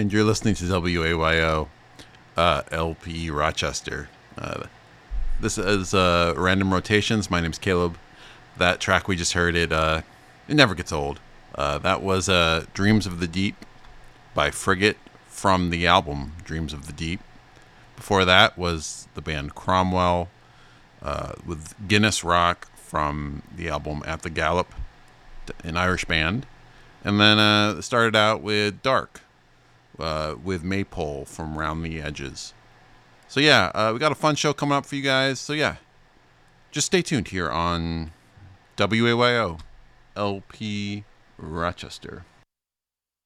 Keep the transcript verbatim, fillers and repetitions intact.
and you're listening to W A Y O uh, L P Rochester. Uh, this is uh, Random Rotations. My name's Caleb. That track we just heard, it uh, it never gets old. Uh, that was uh, Dreams of the Deep by Frigate from the album Dreams of the Deep. Before that was the band Cromwell uh, with Guinness Rock from the album At the Gallop, an Irish band. And then uh, started out with Dark uh, with Maypole from Round the Edges. So yeah, uh, we got a fun show coming up for you guys. So yeah, just stay tuned here on W A Y O L P Rochester.